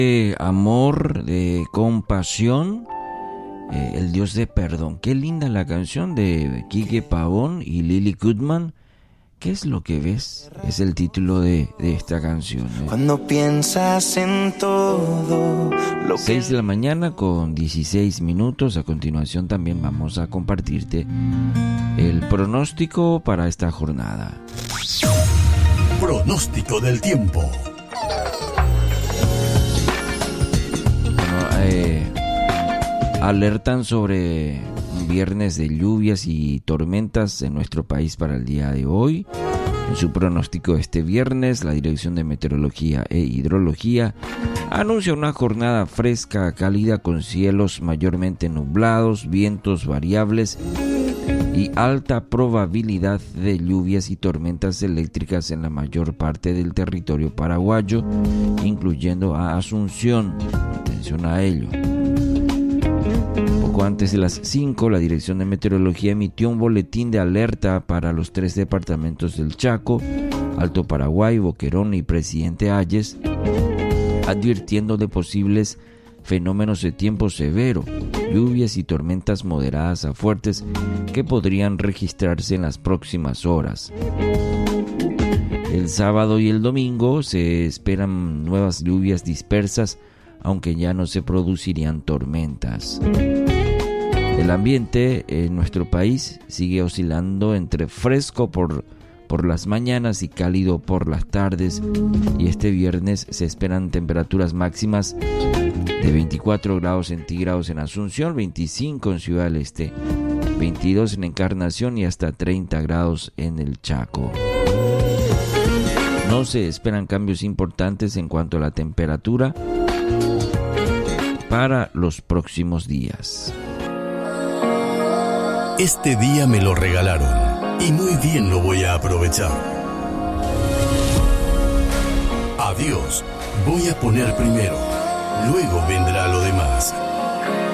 De amor, de compasión, el Dios de perdón. Qué linda la canción de Quique Pavón y Lily Goodman. ¿Qué es lo que ves? Es el título de esta canción. Cuando piensas en todo lo que... 6 de la mañana con 16 minutos. A continuación también vamos a compartirte el pronóstico para esta jornada. Pronóstico del tiempo. Alertan sobre un viernes de lluvias y tormentas en nuestro país para el día de hoy. En su pronóstico este viernes, la Dirección de Meteorología e Hidrología anuncia una jornada fresca, cálida, con cielos mayormente nublados, vientos variables y alta probabilidad de lluvias y tormentas eléctricas en la mayor parte del territorio paraguayo, incluyendo a Asunción. Atención a ello. Poco antes de las 5, la Dirección de Meteorología emitió un boletín de alerta para los 3 departamentos del Chaco, Alto Paraguay, Boquerón y Presidente Hayes, advirtiendo de posibles fenómenos de tiempo severo, lluvias y tormentas moderadas a fuertes que podrían registrarse en las próximas horas. El sábado y el domingo se esperan nuevas lluvias dispersas, aunque ya no se producirían tormentas. El ambiente en nuestro país sigue oscilando entre fresco por las mañanas y cálido por las tardes, y este viernes se esperan temperaturas máximas de 24 grados centígrados en Asunción, 25 en Ciudad del Este, 22 en Encarnación y hasta 30 grados en el Chaco. No se esperan cambios importantes en cuanto a la temperatura para los próximos días. Este día me lo regalaron y muy bien lo voy a aprovechar. A Dios voy a poner primero, luego vendrá lo demás.